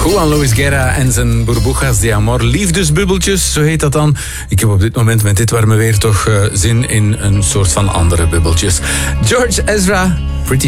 Juan Luis Guerra en zijn Burbujas de Amor. Liefdesbubbeltjes, zo heet dat dan. Ik heb op dit moment met dit warme weer toch zin in een soort van andere bubbeltjes. George Ezra